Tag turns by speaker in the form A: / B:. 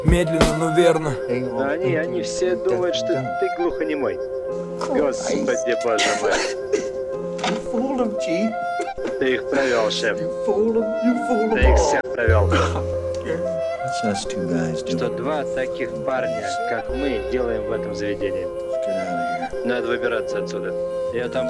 A: Медленно, но верно.
B: Да они все думают, что ты глухонемой. Господи, боже мой. Ты их провел, шеф. Ты их всех провел. Что два таких парня, как мы, делаем в этом заведении. Надо выбираться отсюда. Я там